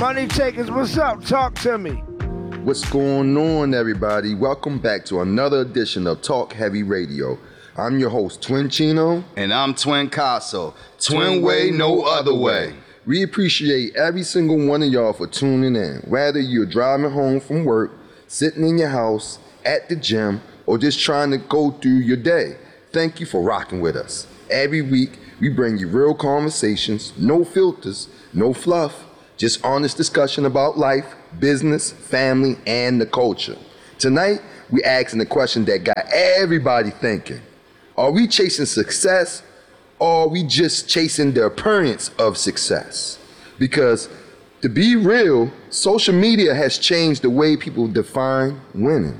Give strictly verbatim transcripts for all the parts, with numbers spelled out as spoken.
Money takers, what's up? Talk to me. What's going on, everybody? Welcome back to another edition of Talk Heavy Radio. I'm your host, Twin Chino. And I'm Twin Casso. Twin way, no other way. We appreciate every single one of y'all for tuning in. Whether you're driving home from work, sitting in your house, at the gym, or just trying to go through your day. Thank you for rocking with us. Every week, we bring you real conversations, no filters, no fluff, just honest discussion about life, business, family, and the culture. Tonight, we're asking the question that got everybody thinking. Are we chasing success, or are we just chasing the appearance of success? Because to be real, social media has changed the way people define winning.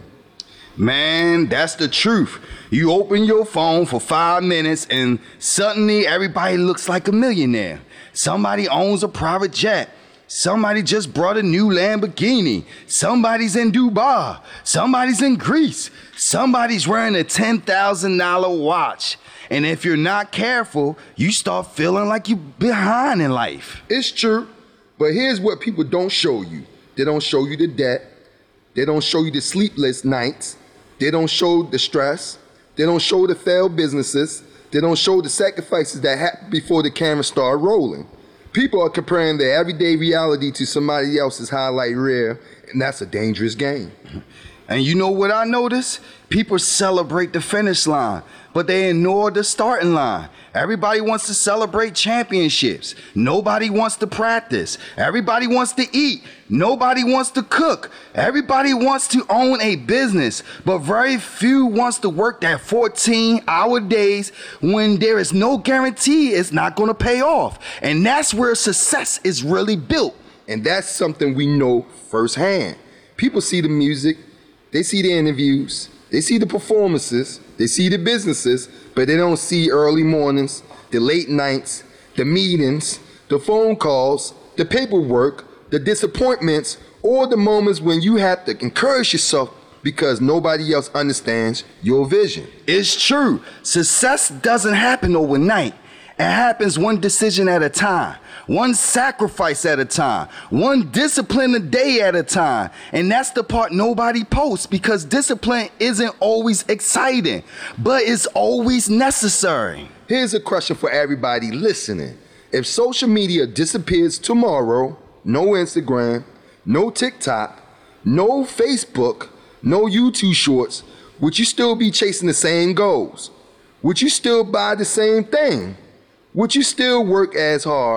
Man, that's the truth. You open your phone for five minutes and suddenly everybody looks like a millionaire. Somebody owns a private jet. Somebody just brought a new Lamborghini. Somebody's in Dubai. Somebody's in Greece. Somebody's wearing a ten thousand dollars watch. And if you're not careful, you start feeling like you're behind in life. It's true, but here's what people don't show you. They don't show you the debt. They don't show you the sleepless nights. They don't show the stress. They don't show the failed businesses. They don't show the sacrifices that happen before the camera start rolling. People are comparing their everyday reality to somebody else's highlight reel, and that's a dangerous game. And you know what I notice? People celebrate the finish line, but they ignore the starting line. Everybody wants to celebrate championships. Nobody wants to practice. Everybody wants to eat. Nobody wants to cook. Everybody wants to own a business, but very few wants to work that fourteen-hour days when there is no guarantee it's not going to pay off. And that's where success is really built. And that's something we know firsthand. People see the music, they see the interviews, they see the performances, they see the businesses, but they don't see early mornings, the late nights, the meetings, the phone calls, the paperwork, the disappointments, or the moments when you have to encourage yourself because nobody else understands your vision. It's true. Success doesn't happen overnight. It happens one decision at a time, one sacrifice at a time, one discipline a day at a time. And that's the part nobody posts, because discipline isn't always exciting, but it's always necessary. Here's a question for everybody listening. If social media disappears tomorrow, no Instagram, no TikTok, no Facebook, no YouTube Shorts, would you still be chasing the same goals? Would you still buy the same thing? Would you still work as hard?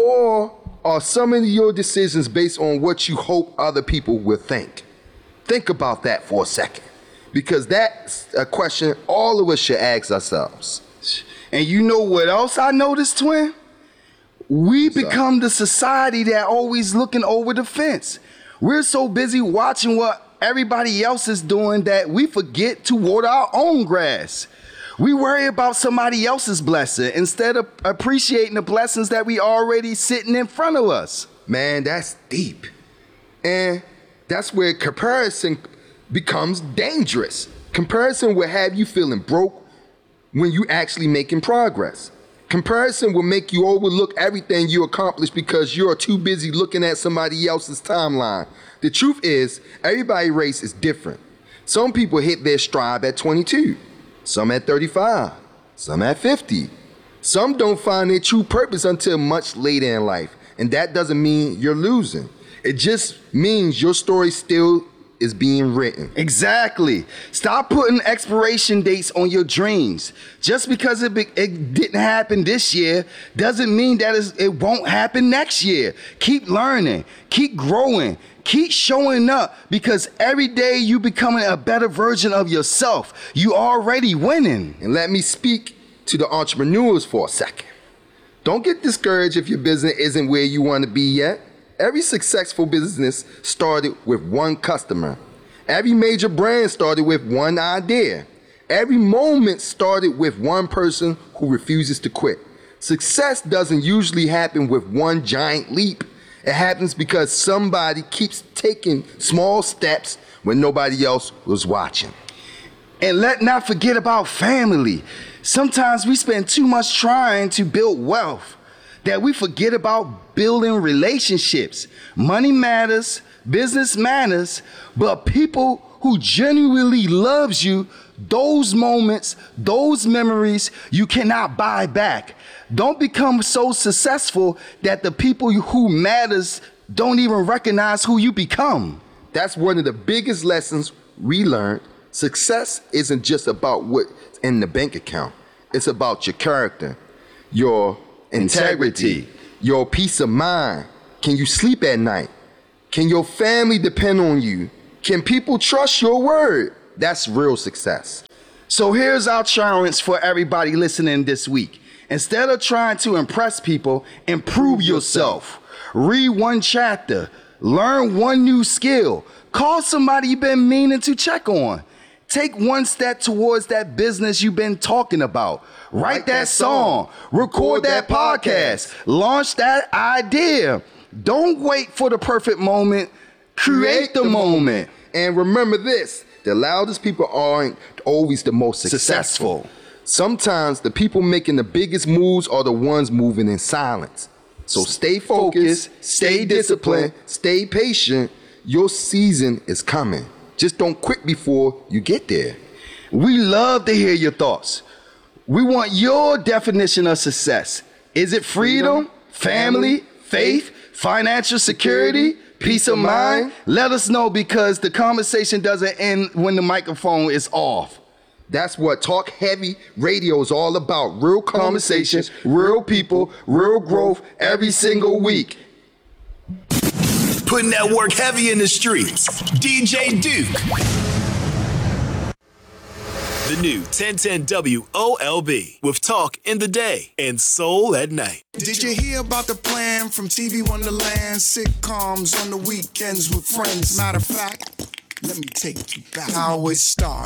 Or are some of your decisions based on what you hope other people will think? Think about that for a second, because that's a question all of us should ask ourselves. And you know what else I noticed, Twin? We become the society that always looking over the fence. We're so busy watching what everybody else is doing that we forget to water our own grass. We worry about somebody else's blessing instead of appreciating the blessings that we already sitting in front of us. Man, that's deep. And that's where comparison becomes dangerous. Comparison will have you feeling broke when you actually making progress. Comparison will make you overlook everything you accomplished because you're too busy looking at somebody else's timeline. The truth is, everybody's race is different. Some people hit their stride at twenty-two. Some at thirty-five, some at fifty. Some don't find their true purpose until much later in life. And that doesn't mean you're losing. It just means your story still is being written. Exactly. Stop putting expiration dates on your dreams. Just because it, be, it didn't happen this year doesn't mean that it's, it won't happen next year. Keep learning, keep growing, keep showing up, because every day you becoming a better version of yourself. You already winning. And let me speak to the entrepreneurs for a second. Don't get discouraged if your business isn't where you want to be yet. Every successful business started with one customer. Every major brand started with one idea. Every moment started with one person who refuses to quit. Success doesn't usually happen with one giant leap. It happens because somebody keeps taking small steps when nobody else was watching. And let not forget about family. Sometimes we spend too much trying to build wealth that we forget about building relationships. Money matters, business matters, but people who genuinely loves you, those moments, those memories, you cannot buy back. Don't become so successful that the people who matters don't even recognize who you become. That's one of the biggest lessons we learned. Success isn't just about what's in the bank account. It's about your character, your integrity, integrity, your peace of mind. Can you sleep at night? Can your family depend on you? Can people trust your word? That's real success. So here's our challenge for everybody listening this week. Instead of trying to impress people, improve yourself. Read one chapter. Learn one new skill. Call somebody you've been meaning to check on. Take one step towards that business you've been talking about. Write that song. Record that podcast. Launch that idea. Don't wait for the perfect moment. Create the moment. And remember this, the loudest people aren't always the most successful. Successful. Sometimes the people making the biggest moves are the ones moving in silence. So stay focused, stay disciplined, stay patient. Your season is coming. Just don't quit before you get there. We love to hear your thoughts. We want your definition of success. Is it freedom, family, faith, financial security, peace of mind? Let us know, because the conversation doesn't end when the microphone is off. That's what Talk Heavy Radio is all about. Real conversations, real people, real growth every single week. Putting that work heavy in the streets. D J Duke. The new ten ten W O L B with talk in the day and soul at night. Did you hear about the plan from T V Wonderland? Sitcoms on the weekends with friends. Matter of fact, let me take you back. How it started.